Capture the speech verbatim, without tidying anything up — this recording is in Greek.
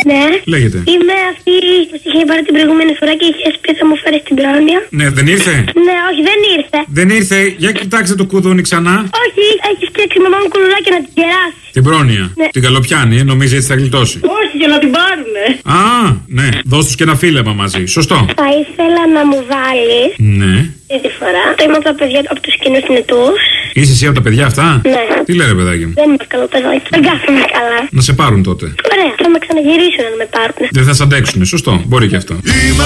Ναι. Λέγεται. Είμαι αυτή που είχε πάρει την προηγούμενη φορά και είχε πει θα μου φέρει την πρόνοια. Ναι, δεν ήρθε. Ναι, όχι, δεν ήρθε. Δεν ήρθε. Για κοιτάξτε το κουδούνι ξανά. Όχι, έχει φτιάξει με μάμου κουλουράκι να την κεράσει. Την πρόνοια. Ναι. Την καλοπιάνει, ε, νομίζει έτσι θα γλιτώσει. Όχι, για να την πάρουνε. Α, ναι. Δώσ' τους και ένα φίλεμα μαζί. Σωστό. Θα ήθελα να μου βάλει. Ναι. Αυτή τη φορά. Το είμαι από τα παιδιά από του κοινού νετούς. Είσαι εσύ από τα παιδιά αυτά? Ναι. Τι λένε, παιδάκι μου? Δεν είμαι καλό παιδάκι. Δεν κάθομαι καλά. Να σε πάρουν τότε. Ωραία, θα με ξαναγυρίσουν να με πάρουν. Δεν θα σ' αντέξουνε, σωστό. Μπορεί και αυτό.